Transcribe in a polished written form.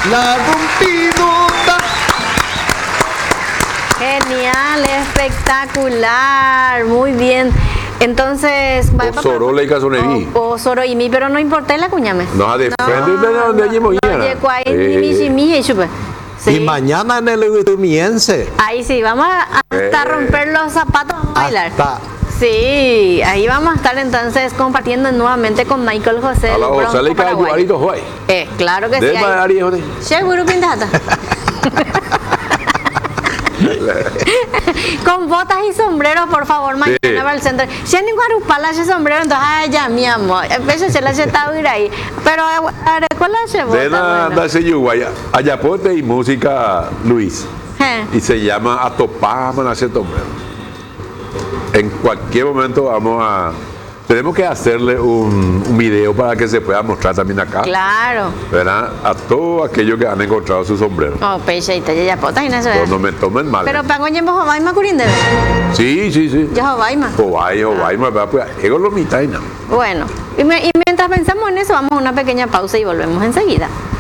La rompidota. Genial, espectacular, muy bien. Entonces, Sorola y Casoneví. O Soro y mi, pero no importa la cuñame. No, defende de donde allí muy bien. Y mañana en el Utumiense. Ahí sí, vamos hasta romper los zapatos, vamos a bailar. Hasta. Sí, ahí vamos a estar entonces compartiendo nuevamente con Michael José. A la José le cae Guarito Joy. Claro que sí. Seguro pintata. Con botas y sombreros, por favor, mañana para el centro. Si hay ningún arupala ese sombrero, entonces, ay, ya, mi amor. Empecé a la cheta ir ahí. Pero, ¿cuál es ese bota? De nada, se Ayapote y música Luis. Y se llama Atopama Nace Sombrero. En cualquier momento tenemos que hacerle un video para que se pueda mostrar también acá. Claro. ¿Verdad? A todos aquellos que han encontrado su sombrero. Oh, pecheita, ya pota y no se ve. No me tomen mal. Pero pago en Jovaima Curinde. Sí. Ya Jovaima. Jovaima, pues, ego lo mitad y no. Bueno, y mientras pensamos en eso, vamos a una pequeña pausa y volvemos enseguida.